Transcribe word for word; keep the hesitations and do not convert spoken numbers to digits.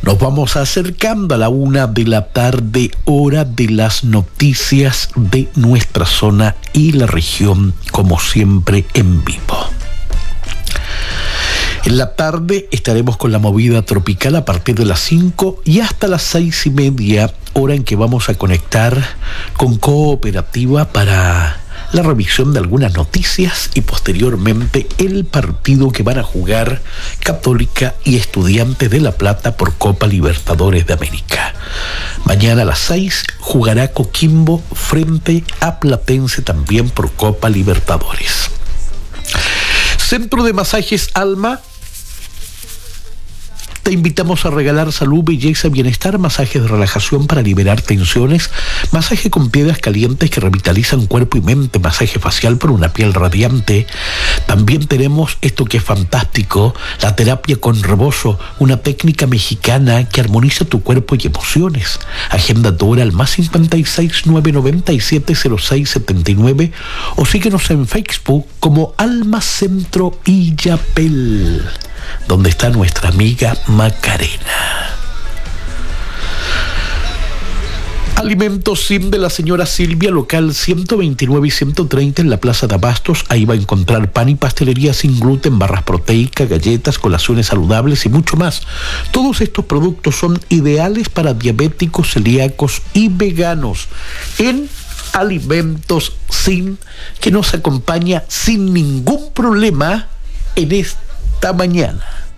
Nos vamos acercando a la una de la tarde, hora de las noticias de nuestra zona y la región, como siempre en vivo. En la tarde estaremos con la movida tropical a partir de las cinco y hasta las seis y media, hora en que vamos a conectar con Cooperativa para la revisión de algunas noticias y posteriormente el partido que van a jugar Católica y Estudiantes de La Plata por Copa Libertadores de América. Mañana a las seis jugará Coquimbo frente a Platense también por Copa Libertadores. Centro de Masajes Alma. Te invitamos a regalar salud, belleza, bienestar, masajes de relajación para liberar tensiones, masaje con piedras calientes que revitalizan cuerpo y mente, masaje facial por una piel radiante. También tenemos esto que es fantástico, la terapia con rebozo, una técnica mexicana que armoniza tu cuerpo y emociones. Agenda tu hora al más cincuenta y seis, nueve noventa y siete, cero seis setenta y nueve o síguenos en Facebook como Alma Centro Illapel, donde está nuestra amiga Macarena. Alimentos Sim de la señora Silvia, local ciento veintinueve y ciento treinta en la Plaza de Abastos. Ahí va a encontrar pan y pastelería sin gluten, barras proteicas, galletas, colaciones saludables y mucho más. Todos estos productos son ideales para diabéticos, celíacos y veganos. En Alimentos Sim, que nos acompaña sin ningún problema en esta mañana.